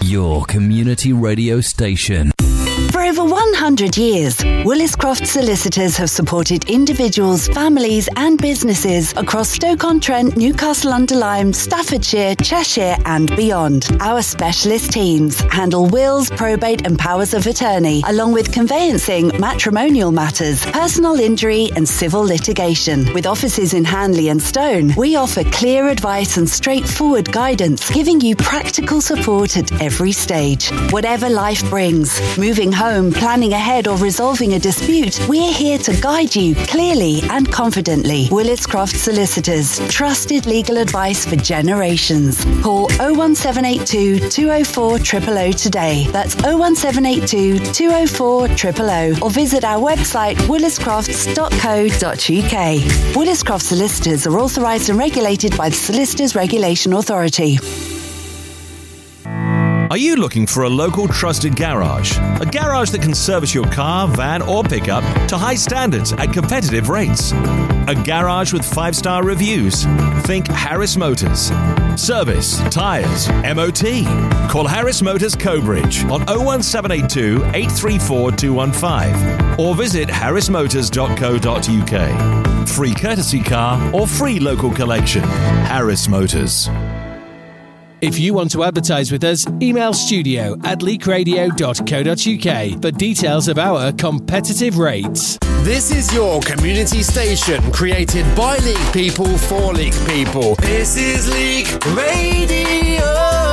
your community radio station. For over 100 years, Williscroft Solicitors have supported individuals, families and businesses across Stoke-on-Trent, Newcastle-under-Lyme, Staffordshire, Cheshire and beyond. Our specialist teams handle wills, probate and powers of attorney, along with conveyancing, matrimonial matters, personal injury and civil litigation. With offices in Hanley and Stone, we offer clear advice and straightforward guidance, giving you practical support at every stage. Whatever life brings, moving home, planning ahead or resolving a dispute, we're here to guide you clearly and confidently. Williscroft Solicitors, trusted legal advice for generations. Call 01782 204 000 today. That's 01782 204 000 or visit our website williscrofts.co.uk. Williscroft Solicitors are authorised and regulated by the Solicitors Regulation Authority. Are you looking for a local trusted garage? A garage that can service your car, van or pickup to high standards at competitive rates. A garage with 5-star reviews. Think Harris Motors. Service, tyres, MOT. Call Harris Motors Cobridge on 01782 834 215 or visit harrismotors.co.uk. Free courtesy car or free local collection. Harris Motors. If you want to advertise with us, email studio@leakradio.co.uk for details of our competitive rates. This is your community station, created by Leak people for Leak people. This is Leak Radio.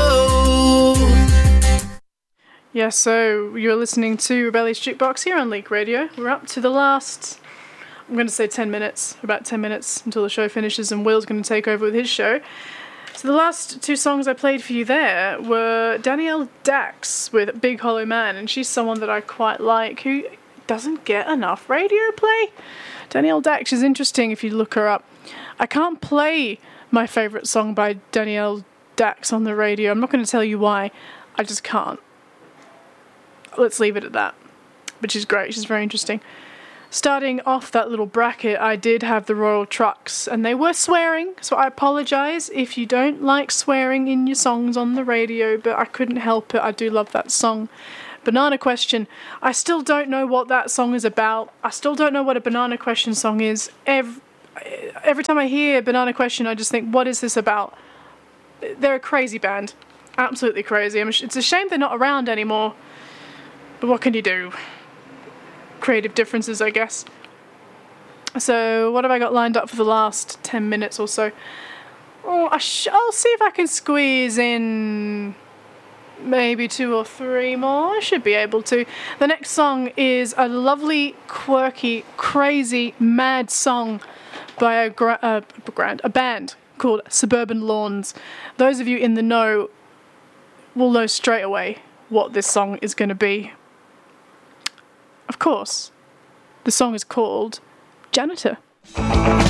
Yeah, so you're listening to Rebellious Jukebox here on Leak Radio. We're up to the last, I'm going to say 10 minutes, about 10 minutes until the show finishes and Will's going to take over with his show. So the last two songs I played for you there were Danielle Dax with Big Hollow Man, and she's someone that I quite like who doesn't get enough radio play. Danielle Dax is interesting if you look her up. I can't play my favourite song by Danielle Dax on the radio. I'm not going to tell you why. I just can't. Let's leave it at that. But she's great. She's very interesting. Starting off that little bracket, I did have the Royal Trucks, and they were swearing, so I apologise if you don't like swearing in your songs on the radio, but I couldn't help it. I do love that song. Banana Question. I still don't know what that song is about. I still don't know what a Banana Question song is. Every time I hear Banana Question, I just think, what is this about? They're a crazy band. Absolutely crazy. It's a shame they're not around anymore, but what can you do? Creative differences, I guess. So what have I got lined up for the last 10 minutes or so? Oh, I'll see if I can squeeze in maybe 2 or 3 more. I should be able to. The next song is a lovely, quirky, crazy, mad song by a band called Suburban Lawns. Those of you in the know will know straight away what this song is going to be. Of course, the song is called Janitor.